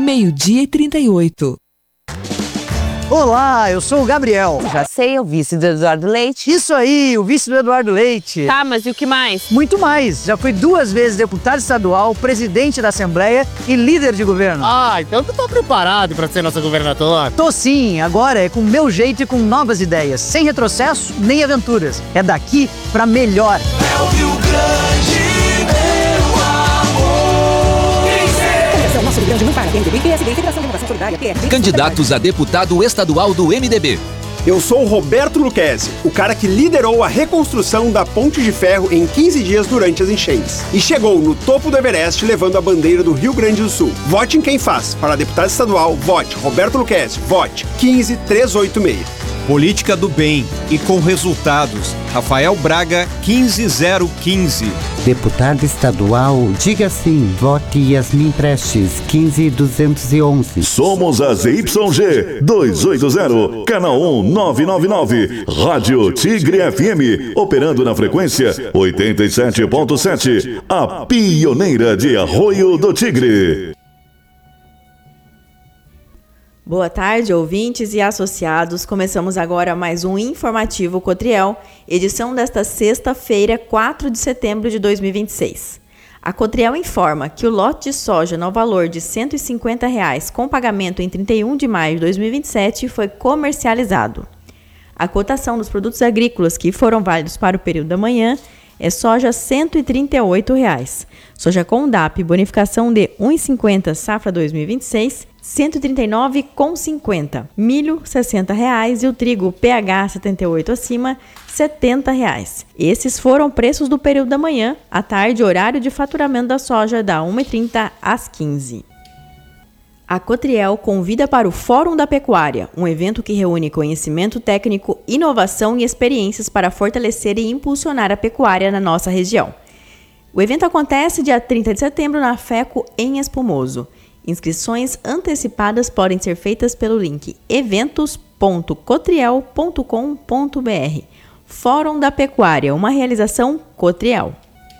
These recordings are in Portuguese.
12:38. Olá, eu sou o Gabriel. Já sei, o vice do Eduardo Leite. Isso aí, o vice do Eduardo Leite. Tá, mas e o que mais? Muito mais. Já fui 2 vezes deputado estadual, presidente da Assembleia e líder de governo. Então tu tá preparado pra ser nosso governador? Tô sim, agora é com o meu jeito e com novas ideias. Sem retrocesso nem aventuras. É daqui pra melhor. É o Rio Grande, meu amor. Nosso Rio Grande não para. PMDB, PSD, Federação de Inovação Solidária, PRB. Candidatos a deputado estadual do MDB. Eu sou o Roberto Lucchesi, o cara que liderou a reconstrução da Ponte de Ferro em 15 dias durante as enchentes. E chegou no topo do Everest levando a bandeira do Rio Grande do Sul. Vote em quem faz. Para deputado estadual, vote Roberto Lucchesi. Vote 15386. Política do bem e com resultados. Rafael Braga, 15015. Deputado estadual, diga sim. Vote Yasmin Prestes, 15211. Somos a ZYG 280, canal 1999. Rádio Tigre FM, operando na frequência 87.7. A pioneira de Arroio do Tigre. Boa tarde, ouvintes e associados. Começamos agora mais um Informativo Cotriel, edição desta sexta-feira, 4 de setembro de 2026. A Cotriel informa que o lote de soja no valor de R$ 150 com pagamento em 31 de maio de 2027 foi comercializado. A cotação dos produtos agrícolas que foram válidos para o período da manhã é soja R$ 138. Soja com DAP, bonificação de R$ 1,50 safra 2026, R$ 139,50. Milho, R$ 60 e o trigo PH 78 acima, R$ 70. Esses foram preços do período da manhã. À tarde, horário de faturamento da soja da 1h30 às 15h. A Cotriel convida para o Fórum da Pecuária, um evento que reúne conhecimento técnico, inovação e experiências para fortalecer e impulsionar a pecuária na nossa região. O evento acontece dia 30 de setembro na FECO, em Espumoso. Inscrições antecipadas podem ser feitas pelo link eventos.cotriel.com.br. Fórum da Pecuária, uma realização Cotriel.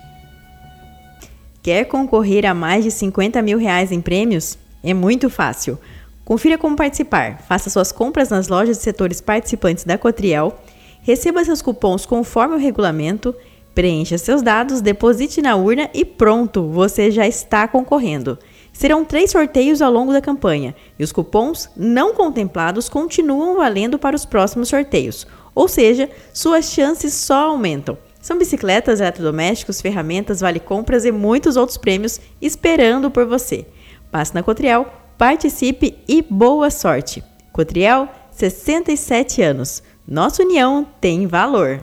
Quer concorrer a mais de R$ 50 mil em prêmios? É muito fácil. Confira como participar. Faça suas compras nas lojas de setores participantes da Cotriel, receba seus cupons conforme o regulamento, preencha seus dados, deposite na urna e pronto, você já está concorrendo. Serão 3 sorteios ao longo da campanha e os cupons não contemplados continuam valendo para os próximos sorteios, ou seja, suas chances só aumentam. São bicicletas, eletrodomésticos, ferramentas, vale-compras e muitos outros prêmios esperando por você. Passe na Cotriel, participe e boa sorte. Cotriel, 67 anos. Nossa união tem valor.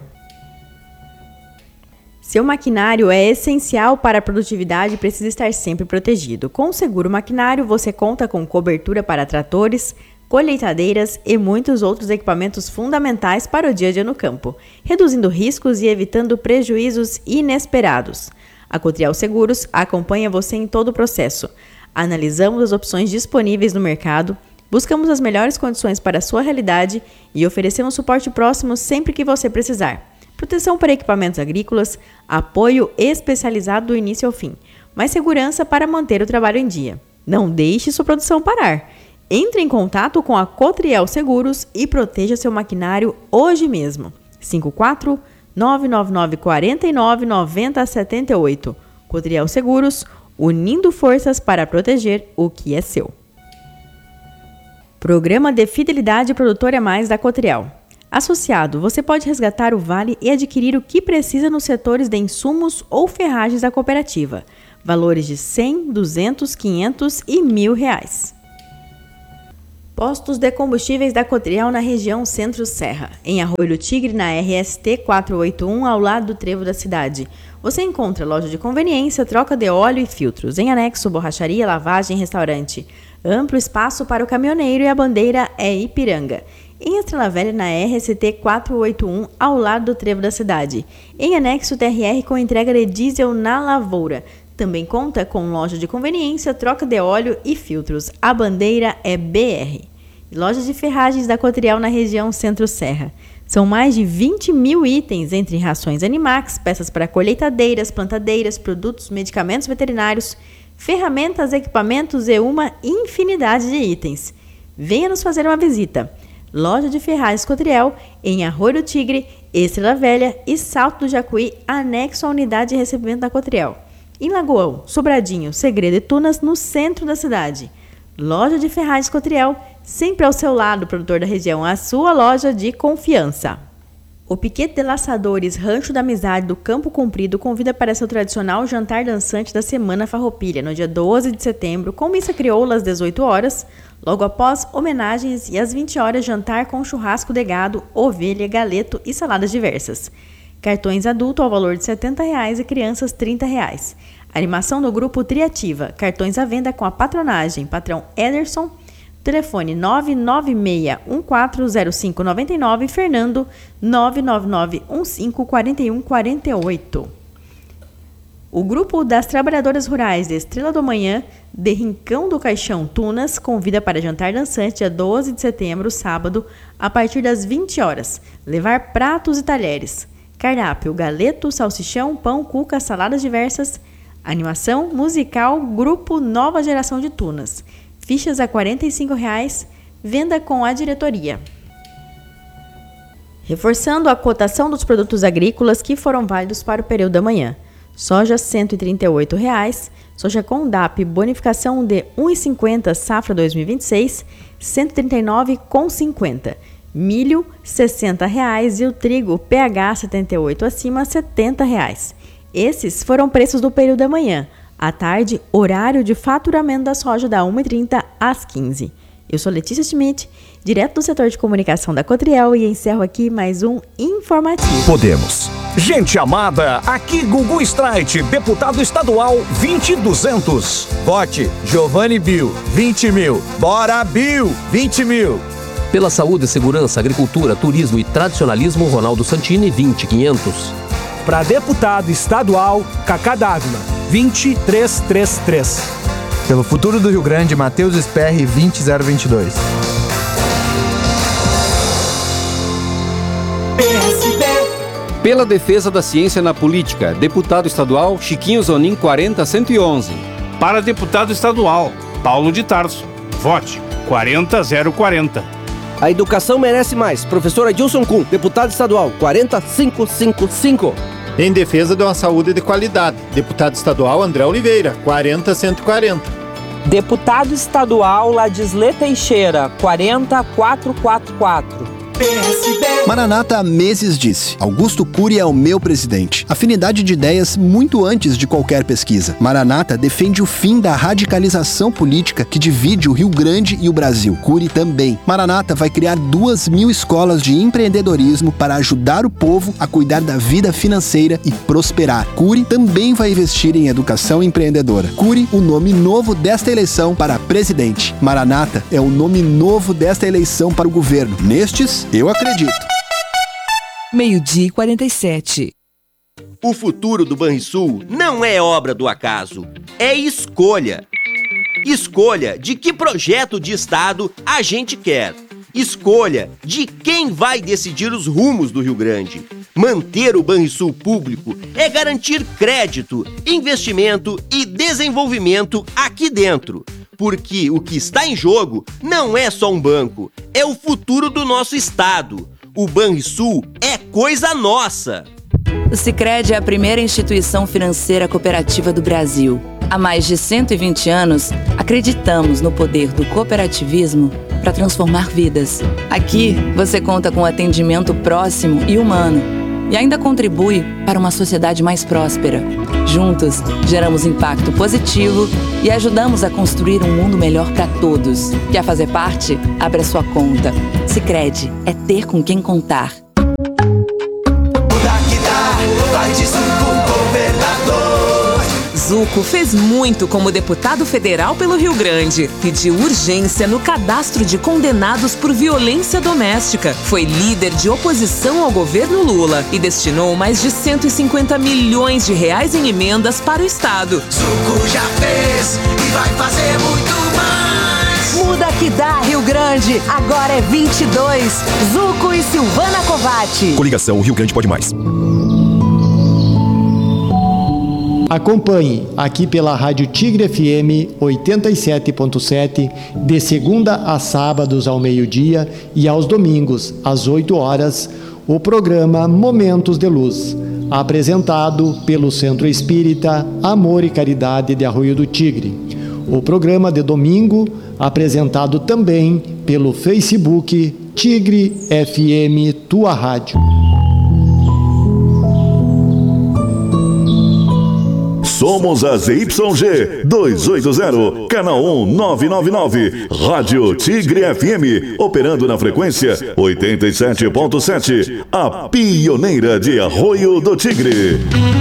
Seu maquinário é essencial para a produtividade e precisa estar sempre protegido. Com o Seguro Maquinário, você conta com cobertura para tratores, colheitadeiras e muitos outros equipamentos fundamentais para o dia a dia no campo, reduzindo riscos e evitando prejuízos inesperados. A Cotriel Seguros acompanha você em todo o processo. Analisamos as opções disponíveis no mercado, buscamos as melhores condições para a sua realidade e oferecemos suporte próximo sempre que você precisar. Proteção para equipamentos agrícolas, apoio especializado do início ao fim, mais segurança para manter o trabalho em dia. Não deixe sua produção parar. Entre em contato com a Cotriel Seguros e proteja seu maquinário hoje mesmo. 54 999 49 90 78. Cotriel Seguros, unindo forças para proteger o que é seu. Programa de Fidelidade Produtora Mais da Cotriel. Associado, você pode resgatar o vale e adquirir o que precisa nos setores de insumos ou ferragens da cooperativa. Valores de 100, 200, 500 e R$1.000. Postos de combustíveis da Cotriel na região Centro-Serra. Em Arroio do Tigre, na RST 481, ao lado do trevo da cidade. Você encontra loja de conveniência, troca de óleo e filtros. Em anexo, borracharia, lavagem e restaurante. Amplo espaço para o caminhoneiro e a bandeira é Ipiranga. Em Estrela Velha, na RST 481, ao lado do trevo da cidade. Em anexo, TRR com entrega de diesel na lavoura. Também conta com loja de conveniência, troca de óleo e filtros. A bandeira é BR. Lojas de ferragens da Cotriel na região Centro-Serra. São mais de 20 mil itens, entre rações Animax, peças para colheitadeiras, plantadeiras, produtos, medicamentos veterinários, ferramentas, equipamentos e uma infinidade de itens. Venha nos fazer uma visita. Loja de Ferragens Cotriel, em Arroio do Tigre, Estrela Velha e Salto do Jacuí, anexo à unidade de recebimento da Cotriel. Em Lagoão, Sobradinho, Segredo e Tunas, no centro da cidade. Loja de Ferragens Cotriel, sempre ao seu lado, produtor da região, a sua loja de confiança. O Piquete de Laçadores Rancho da Amizade do Campo Comprido convida para seu tradicional jantar dançante da Semana Farroupilha, no dia 12 de setembro, com missa crioula às 18 horas, logo após homenagens e às 20 horas jantar com churrasco de gado, ovelha, galeto e saladas diversas. Cartões adulto ao valor de R$ 70,00 e crianças R$ 30,00. Animação do grupo Triativa, cartões à venda com a patronagem, patrão Ederson, telefone 996140599, Fernando 999154148. O grupo das trabalhadoras rurais de Estrela do Manhã, de Rincão do Caixão, Tunas, convida para jantar dançante dia 12 de setembro, sábado, a partir das 20 horas. Levar pratos e talheres. Cardápio, galeto, salsichão, pão, cuca, saladas diversas. Animação musical, grupo Nova Geração de Tunas. Fichas a R$ 45,00, venda com a diretoria. Reforçando a cotação dos produtos agrícolas que foram válidos para o período da manhã. Soja R$ 138,00, soja com DAP bonificação de R$ 1,50 safra 2026, R$ 139,50. Milho R$ 60,00 e o trigo PH 78 acima R$ 70,00. Esses foram preços do período da manhã. À tarde, horário de faturamento da soja da 1h30 às 15h. Eu sou Letícia Schmidt, direto do setor de comunicação da Cotriel, e encerro aqui mais um informativo. Podemos. Gente amada, aqui Gugu Streit, deputado estadual 20200. Vote Giovanni Bill, 20.000. Bora Bill, 20.000. Pela saúde, segurança, agricultura, turismo e tradicionalismo, Ronaldo Santini, 20.500. Para deputado estadual, Cacá Dávila, 20333. Pelo futuro do Rio Grande, Matheus Sperry, 20022. Pela defesa da ciência na política, deputado estadual Chiquinho Zonin, 40111. Para deputado estadual, Paulo de Tarso, vote 40040. A educação merece mais. Professor Adilson Kuhn, deputado estadual, 40555. Em defesa de uma saúde de qualidade, deputado estadual André Oliveira, 40140. Deputado estadual Ladisle Teixeira, 40444. Maranata há meses disse: Augusto Cury é o meu presidente. Afinidade de ideias muito antes de qualquer pesquisa. Maranata defende o fim da radicalização política que divide o Rio Grande e o Brasil. Cury também. Maranata vai criar 2.000 escolas de empreendedorismo para ajudar o povo a cuidar da vida financeira e prosperar. Cury também vai investir em educação empreendedora. Cury, o nome novo desta eleição para presidente. Maranata é o nome novo desta eleição para o governo. Nestes, eu acredito. 12:47. O futuro do Banrisul não é obra do acaso, é escolha. Escolha de que projeto de Estado a gente quer. Escolha de quem vai decidir os rumos do Rio Grande. Manter o Banrisul público é garantir crédito, investimento e desenvolvimento aqui dentro. Porque o que está em jogo não é só um banco, é o futuro do nosso estado. O Banrisul é coisa nossa. O Sicredi é a primeira instituição financeira cooperativa do Brasil. Há mais de 120 anos, acreditamos no poder do cooperativismo para transformar vidas. Aqui, você conta com atendimento próximo e humano e ainda contribui para uma sociedade mais próspera. Juntos, geramos impacto positivo e ajudamos a construir um mundo melhor para todos. Quer fazer parte? Abra sua conta. Sicredi é ter com quem contar. Vai de Zuco, governador. Zuco fez muito como deputado federal pelo Rio Grande. Pediu urgência no cadastro de condenados por violência doméstica. Foi líder de oposição ao governo Lula e destinou mais de 150 milhões de reais em emendas para o estado. Zuco já fez e vai fazer muito mais. Muda que dá, Rio Grande. Agora é 22. Zuco e Silvana Covatti. Coligação Rio Grande Pode Mais. Acompanhe aqui pela Rádio Tigre FM 87.7, de segunda a sábados ao meio-dia e aos domingos às 8 horas, o programa Momentos de Luz, apresentado pelo Centro Espírita Amor e Caridade de Arroio do Tigre. O programa de domingo, apresentado também pelo Facebook Tigre FM Tua Rádio. Somos a ZYG 280, canal 1999, Rádio Tigre FM, operando na frequência 87.7, a pioneira de Arroio do Tigre.